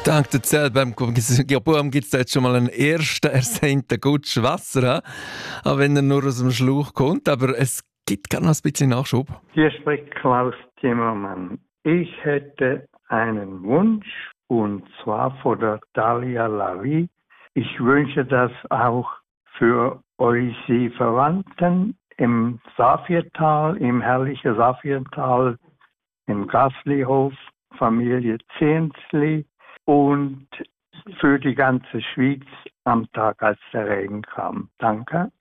Dank der Zeit, beim Geburm gibt es jetzt schon mal einen ersten ersehnten Gutsch Wasser, auch wenn er nur aus dem Schlauch kommt, aber es gibt gar noch ein bisschen Nachschub. Hier spricht Klaus Zimmermann. Ich hätte einen Wunsch, und zwar von der Dalia Lavi. Ich wünsche das auch für eure Verwandten im Saphirtal, im herrlichen Saphirtal, im Gaslihof, Familie Zehnsli und für die ganze Schweiz am Tag, als der Regen kam. Danke.